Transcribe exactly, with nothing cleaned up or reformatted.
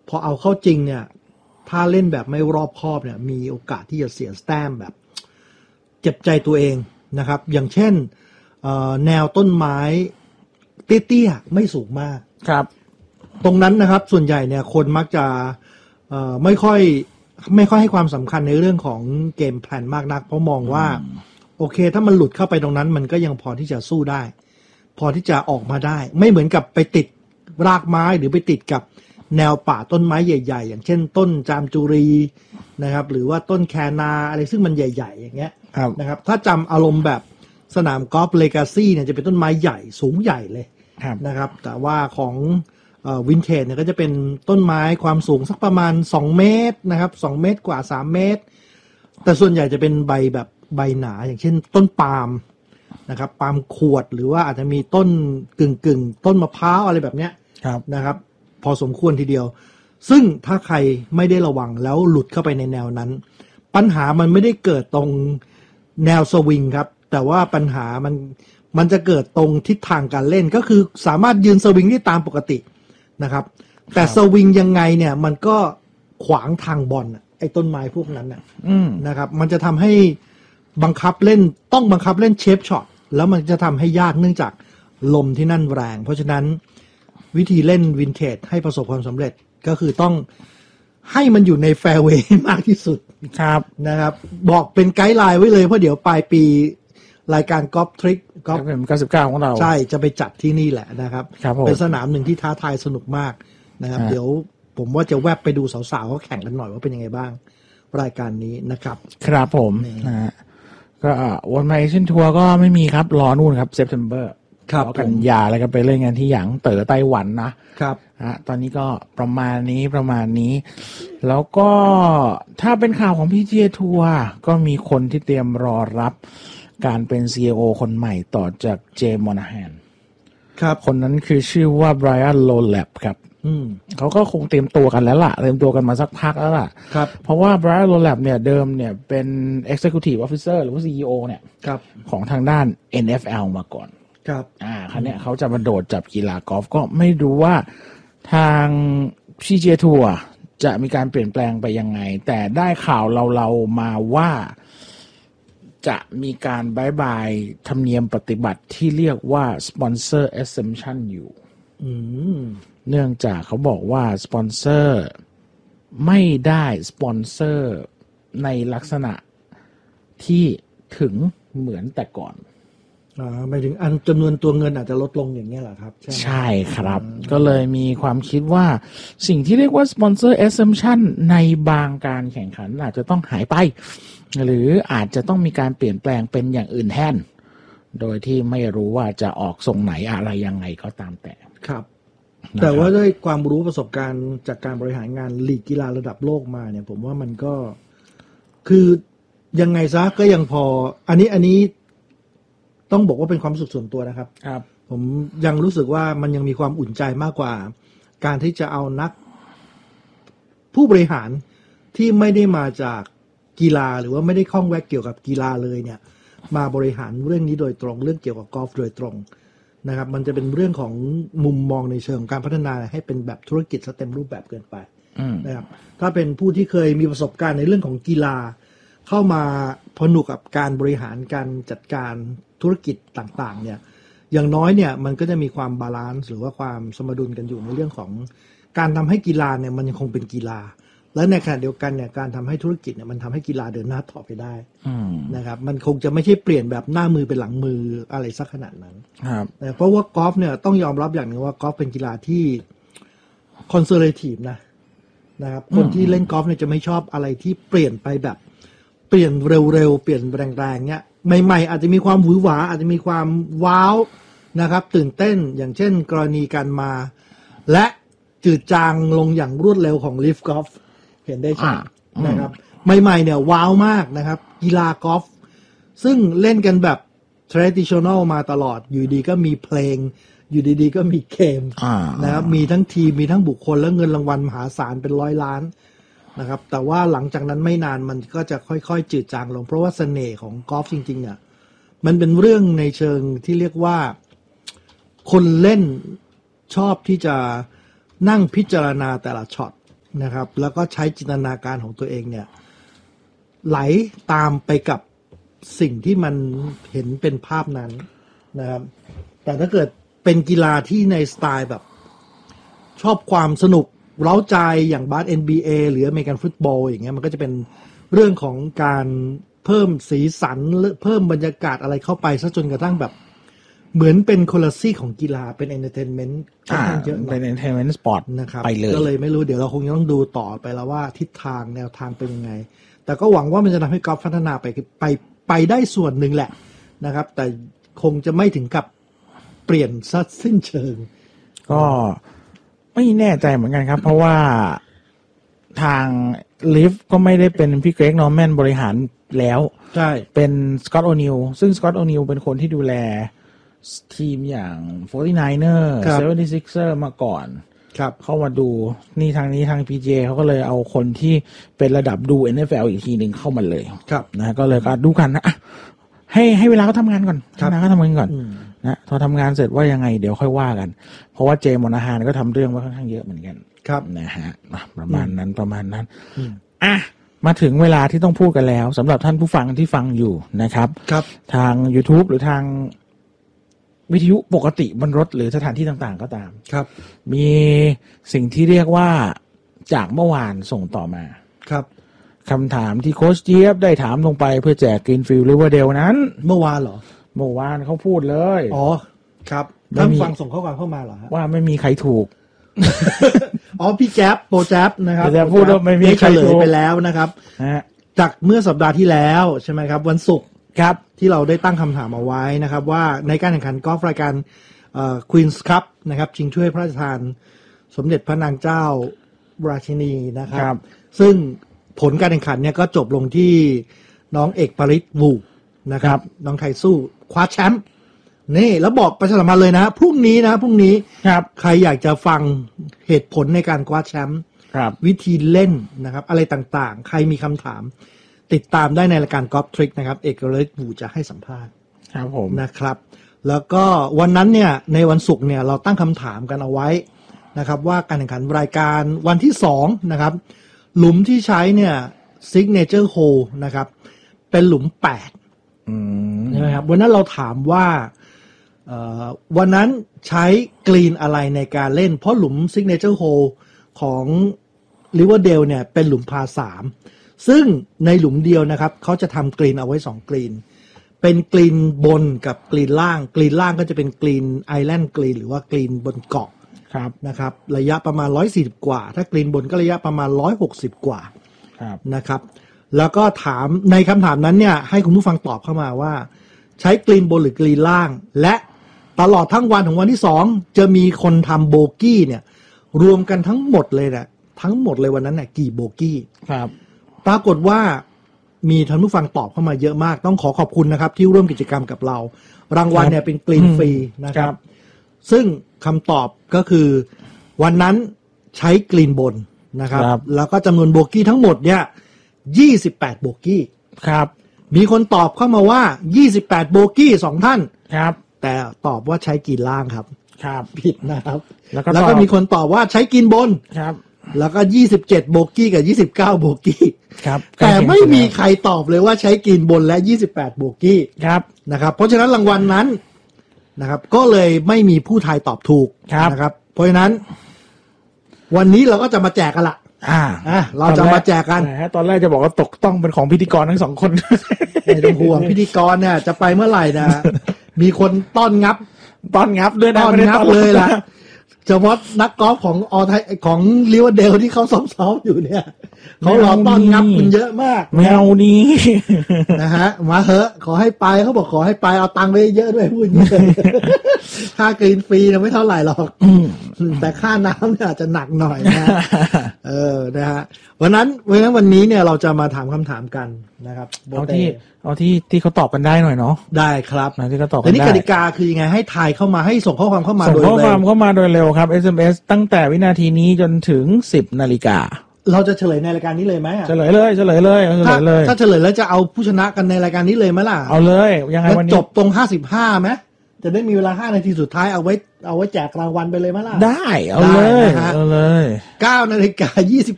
พอเอาเข้าจริงเนี่ยถ้าเล่นแบบไม่รอบคอบเนี่ยมีโอกาสที่จะเสียแต้มแบบเจ็บใจตัวเองนะครับอย่างเช่นแนวต้นไม้เตี้ยๆไม่สูงมากครับตรงนั้นนะครับส่วนใหญ่เนี่ยคนมักจะไม่ค่อยไม่ค่อยให้ความสำคัญในเรื่องของเกมแพลนมากนักเพราะมองว่าโอเคถ้ามันหลุดเข้าไปตรงนั้นมันก็ยังพอที่จะสู้ได้พอที่จะออกมาได้ไม่เหมือนกับไปติดรากไม้หรือไปติดกับแนวป่าต้นไม้ใหญ่ๆอย่างเช่นต้นจามจุรีนะครับหรือว่าต้นแคนาอะไรซึ่งมันใหญ่ๆอย่างเงี้ยนะครับถ้าจำอารมณ์แบบสนามกอล์ฟเลกาซี่เนี่ยจะเป็นต้นไม้ใหญ่สูงใหญ่เลยนะครับแต่ว่าของวินเทจเนี่ยก็จะเป็นต้นไม้ความสูงสักประมาณสองเมตรนะครับสองเมตรกว่าสามเมตรแต่ส่วนใหญ่จะเป็นใบแบบใบหนาอย่างเช่นต้นปาล์มนะครับปาล์มขวดหรือว่าอาจจะมีต้นกึ่งกึ่งต้นมะพร้าวอะไรแบบเนี้ยนะครับพอสมควรทีเดียวซึ่งถ้าใครไม่ได้ระวังแล้วหลุดเข้าไปในแนวนั้นปัญหามันไม่ได้เกิดตรงแนวสวิงครับแต่ว่าปัญหามันมันจะเกิดตรงทิศทางการเล่นก็คือสามารถยืนสวิงได้ตามปกตินะครับแต่สวิงยังไงเนี่ยมันก็ขวางทางบอลไอ้ต้นไม้พวกนั้นนะครับมันจะทำให้บังคับเล่นต้องบังคับเล่นเชฟช็อตแล้วมันจะทำให้ยากเนื่องจากลมที่นั่นแรงเพราะฉะนั้นวิธีเล่นวินเทจให้ประสบความสำเร็จก็คือต้องให้มันอยู่ในแฟร์เวย์มากที่สุดครับนะครับบอกเป็นไกด์ไลน์ไว้เลยเพราะเดี๋ยวปลายปีรายการกอล์ฟทริคกอล์ฟเก้าสิบเก้าของเราใช่จะไปจัดที่นี่แหละนะครับเป็นสนามหนึ่งที่ท้าทายสนุกมากนะครับเดี๋ยวผมว่าจะแวบไปดูสาวๆเขาแข่งกันหน่อยว่าเป็นยังไงบ้างรายการนี้นะครับครับผมนะฮะก็วันไมเอเชียนทัวร์ก็ไม่มีครับรอนู่นครับเซปเทมเบอร์ครับกันยาแล้วก็ไปเล่นกันที่หยางเต๋อไต้หวันนะครับฮะตอนนี้ก็ประมาณนี้ประมาณนี้แล้วก็ถ้าเป็นข่าวของ พี จี เอ ทัวร์ก็มีคนที่เตรียมรอรับการเป็น ซี อี โอ คนใหม่ต่อจากเจมส์ มอนาแฮนครับคนนั้นคือชื่อว่าไบรอัน โลแลบครับเขาก็คงเตรียมตัวกันแล้วล่ะเตรียมตัวกันมาสักพักแล้วล่ะครับเพราะว่าไบรอัน โลแลบเนี่ยเดิมเนี่ยเป็น Executive Officer หรือว่า ซี อี โอ เนี่ยของทางด้าน เอ็น เอฟ แอล มาก่อนครับอ่าครั้งเนี้ยเขาจะมาโดดจับกีฬากอล์ฟก็ไม่รู้ว่าทาง พี จี เอ ทัวร์จะมีการเปลี่ยนแปลงไปยังไงแต่ได้ข่าวเราๆมาว่าจะมีการบายบายธรรมเนียมปฏิบัติที่เรียกว่า sponsor exemption อยู่เนื่องจากเขาบอกว่าสปอนเซอร์ไม่ได้สปอนเซอร์ในลักษณะที่ถึงเหมือนแต่ก่อนอ่าหมายถึงอันจำนวนตัวเงินอาจจะลดลงอย่างนี้แหละครับใช่ใช่ครับก็เลยมีความคิดว่าสิ่งที่เรียกว่า sponsor exemption ในบางการแข่งขันอาจจะต้องหายไปหรืออาจจะต้องมีการเปลี่ยนแปลงเป็นอย่างอื่นแทนโดยที่ไม่รู้ว่าจะออกทรงไหนอะไรยังไงก็ตามแต่ครับแต่ว่าด้วยความรู้ประสบการณ์จากการบริหารงานลีกกีฬาระดับโลกมาเนี่ยผมว่ามันก็คือยังไงซะก็ยังพออันนี้อันนี้ต้องบอกว่าเป็นความรู้สึกส่วนตัวนะครับครับผมยังรู้สึกว่ามันยังมีความอุ่นใจมากกว่าการที่จะเอานักผู้บริหารที่ไม่ได้มาจากกีฬาหรือว่าไม่ได้ข้องแวะเกี่ยวกับกีฬาเลยเนี่ยมาบริหารเรื่องนี้โดยตรงเรื่องเกี่ยวกับกอล์ฟโดยตรงนะครับมันจะเป็นเรื่องของมุมมองในเชิงการพัฒนาให้เป็นแบบธุรกิจซะเต็มรูปแบบเกินไปนะครับถ้าเป็นผู้ที่เคยมีประสบการณ์ในเรื่องของกีฬาเข้ามาผนวกกับการบริหารการจัดการธุรกิจต่างๆเนี่ยอย่างน้อยเนี่ยมันก็จะมีความบาลานซ์หรือว่าความสมดุลกันอยู่ในเรื่องของการทำให้กีฬาเนี่ยมันยังคงเป็นกีฬาและในขณะเดียวกันเนี่ยการทำให้ธุรกิจเนี่ยมันทำให้กีฬาเดินหน้าต่อไปได้นะครับมันคงจะไม่ใช่เปลี่ยนแบบหน้ามือเป็นหลังมืออะไรสักขนาดนั้นเพราะว่ากอล์ฟเนี่ยต้องยอมรับอย่างหนึ่งว่ากอล์ฟเป็นกีฬาที่คอนเซอร์เวทีฟนะนะครับคนที่เล่นกอล์ฟเนี่ยจะไม่ชอบอะไรที่เปลี่ยนไปแบบเปลี่ยนเร็วๆเปลี่ยนแรงๆเนี่ยใหม่ๆอาจจะมีความหวือหวาอาจจะมีความว้าวนะครับตื่นเต้นอย่างเช่นกรณีการมาและจืดจางลงอย่างรวดเร็วของลิฟกอล์ฟเห็นได้ชัดนะครับใหม่ๆเนี่ยว้าวมากนะครับกีฬากอล์ฟซึ่งเล่นกันแบบ traditional มาตลอดอยู่ดีก็มีเพลงอยู่ดีๆก็มีเกมนะครับมีทั้งทีมมีทั้งบุคคลและเงินรางวัลมหาศาลเป็นร้อยล้านนะครับแต่ว่าหลังจากนั้นไม่นานมันก็จะค่อยๆจืดจางลงเพราะว่าเสน่ห์ของกอล์ฟจริงๆเนี่ยมันเป็นเรื่องในเชิงที่เรียกว่าคนเล่นชอบที่จะนั่งพิจารณาแต่ละช็อตนะครับแล้วก็ใช้จินตนาการของตัวเองเนี่ยไหลตามไปกับสิ่งที่มันเห็นเป็นภาพนั้นนะครับแต่ถ้าเกิดเป็นกีฬาที่ในสไตล์แบบชอบความสนุกเร้าใจอย่างบาส เอ็น บี เอ หรืออเมริกันฟุตบอลอย่างเงี้ยมันก็จะเป็นเรื่องของการเพิ่มสีสันเพิ่มบรรยากาศอะไรเข้าไปซะจนกระทั่งแบบเหมือนเป็นคนละซีกของกีฬาเป็นเอนเตอร์เทนเมนต์ค่อนข้างเยอะเป็นเอนเตอร์เทนเมนต์สปอร์ตนะครับไปเลยก็เลยไม่รู้เดี๋ยวเราคงต้องดูต่อไปแล้วว่าทิศทางแนวทางเป็นยังไงแต่ก็หวังว่ามันจะทำให้กอล์ฟพัฒนาไปไปไปได้ส่วนหนึ่งแหละนะครับแต่คงจะไม่ถึงกับเปลี่ยนซะสิ้นเชิงก็ไม่แน่ใจเหมือนกันครับเพราะว่าทางลิฟก็ไม่ได้เป็นพี่เกรกนอร์แมนบริหารแล้วใช่เป็นสกอตต์โอนิลซึ่งสกอตต์โอนิลเป็นคนที่ดูแลทีมอย่าง โฟร์ตี้ไนเนอร์ เซเว่นตี้ซิกเซอร์ มาก่อนครับเข้ามาดูนี่ทางนี้ทาง พี จี เอ เขาก็เลยเอาคนที่เป็นระดับดู เอ็น เอฟ แอล อีกทีหนึ่งเข้ามาเลยครับนะก็เลยก็ดูกันนะให้ให้เวลาเขาทำงานก่อนให้เวลาเขาทำงานก่อนนะพอทำงานเสร็จว่ายังไงเดี๋ยวค่อยว่ากันเพราะว่าเจมอนาฮานก็ทำเรื่องไว้ค่อนข้างเยอะเหมือนกันครับนะฮะประมาณนั้นประมาณนั้นอ่ะมาถึงเวลาที่ต้องพูดกันแล้วสำหรับท่านผู้ฟังที่ฟังอยู่นะครับครับทาง YouTube หรือทางวิทยุปกติบนรถหรือสถานที่ต่างๆก็ตามครับมีสิ่งที่เรียกว่าจากเมื่อวานส่งต่อมาครับคำถามที่โค้ชเจี๊ยบได้ถามลงไปเพื่อแจกกรีนฟิลด์ริเวอร์เดลนั้นเมื่อวานเหรอเมื่อวานเขาพูดเลยอ๋อครับท่านฟังส่งข้อความเข้ามาเหรอว่าไม่มีใครถูกอ๋อพี่แจ๊บโปรแจ๊บนะครับจะพูดว่าไม่มีใครเฉลยไปแล้วนะครับจากเมื่อสัปดาห์ที่แล้วใช่ไหมครับวันศุกร์ครับที่เราได้ตั้งคำถามเอาไว้นะครับว่าในการแข่งขันกอล์ฟรายการควีนส์คัพนะครับชิงถ้วยพระราชทานสมเด็จพระนางเจ้าราชินีนะครับซึ่งผลการแข่งขันเนี่ยก็จบลงที่น้องเอกปริศวูนะครับน้องไทสู้คว้าแชมป์นี่แล้วบอกประชาสัมพันธ์เลยนะพรุ่งนี้นะพรุ่งนี้ใครอยากจะฟังเหตุผลในการคว้าแชมป์วิธีเล่นนะครับอะไรต่างๆใครมีคำถามติดตามได้ในรายการกอล์ฟทริคนะครับเอกปริศวูจะให้สัมภาษณ์ครับผมนะครับแล้วก็วันนั้นเนี่ยในวันศุกร์เนี่ยเราตั้งคำถามกันเอาไว้นะครับว่าการแข่งขันรายการวันที่สองนะครับหลุมที่ใช้เนี่ย signature hole นะครับเป็นหลุมแปดใช่ไหมครับวันนั้นเราถามว่าวันนั้นใช้กรีนอะไรในการเล่นเพราะหลุม signature hole ของ Riverdale เนี่ยเป็นหลุมพาสามซึ่งในหลุมเดียวนะครับเขาจะทำกรีนเอาไว้สองกรีนเป็นกรีนบนกับกรีนล่างกรีนล่างก็จะเป็นกรีนไอแลนด์กรีนหรือว่ากรีนบนเกาะนะครับระยะประมาณหนึ่งร้อยสี่สิบกว่าถ้ากรีนบนก็ระยะประมาณหนึ่งร้อยหกสิบกว่านะครับแล้วก็ถามในคำถามนั้นเนี่ยให้คุณผู้ฟังตอบเข้ามาว่าใช้กรีนบนหรือกรีนล่างและตลอดทั้งวันของวันที่สองจะมีคนทำโบกี้เนี่ยรวมกันทั้งหมดเลยนะทั้งหมดเลยวันนั้นเนี่ยกี่โบกี้ครับปรากฏว่ามีท่านผู้ฟังตอบเข้ามาเยอะมากต้องขอขอบคุณนะครับที่ร่วมกิจกรรมกับเรารางวัลเนี่ยเป็นกรีนฟรีนะครับซึ่งคำตอบก็คือวันนั้นใช้กรีนบนนะครับแล้วก็จำนวนโบกี้ทั้งหมดเนี่ยยี่สิบแปดโบกี้ครับมีคนตอบเข้ามาว่ายี่สิบแปดโบกี้สองท่านครับแต่ตอบว่าใช้กรีนล่างครับครับผิดนะครับแล้วก, แล้วก็มีคนตอบว่าใช้กรีนบนครับแล้วก็ยี่สิบเจ็ดโบกี้กับยี่สิบเก้าโบกี้ครับแต่ไม่มีใครตอบเลยว่าใช้กรีนบนและยี่สิบแปดโบกี้ครับนะครับเพราะฉะนั้นรางวัล น, นั้นนะครับก็เลยไม่มีผู้ทายตอบถูกนะครับเพราะฉะนั้นวันนี้เราก็จะมาแจกกันละอ่าอ่ะเราจะมาแจกกันตอนแรกจะบอกว่าตกต้องเป็นของพิธีกรทั้งสองคนไม่ต้องห่วงพิธีกรเนี่ยจะไปเมื่อไหร่นะมีคนต้อนงับต้อนงับด้วยนะต้อนงับเลยล่ะเฉพาะนักกอล์ฟของออไทของลิเวอร์เดลที่เขาซ้อมๆอยู่เนี่ยเขารอต้อนงับคุณเยอะมากไม่เอานี้นะฮะมาเหอะขอให้ไปเขาบอกขอให้ไปเอาตังค์ไปเยอะด้วยพูดอย่างนี้ค่ากรีนฟรีนะไม่เท่าไหร่หรอกแต่ค่าน้ำเนี่ยอาจจะหนักหน่อยนะเออนะฮะวันนั้นวันนั้นวันนี้เนี่ยเราจะมาถามคำถามกันนะครับเอาที่เอาที่ที่เขาตอบกันได้หน่อยเนาะได้ครับนะที่เขาตอบกันได้แต่นี่กติกาคือยังไงให้ทายเข้ามาให้ส่งข้อความเข้ามาโดยเร็วส่งข้อความเข้ามาโดยเร็วครับ เอส เอ็ม เอส ตั้งแต่วินาทีนี้จนถึงสิบนาฬิกาเราจะเฉลยในรายการนี้เลยไหมอ่ะเฉลยเลยเฉลยเลยเฉลยเลยถ้าเฉลยแล้วจะเอาผู้ชนะกันในรายการนี้เลยไหมล่ะเอาเลยยังไงวันนี้จบตรงห้าสิบห้าไหมจะได้มีเวลาห้านาทีสุดท้ายเอาไว้เอาไว้แจกรางวัลไปเลยไหมล่ะได้เอาเลยเอาเลยเก้านาฬิกายี่สิบ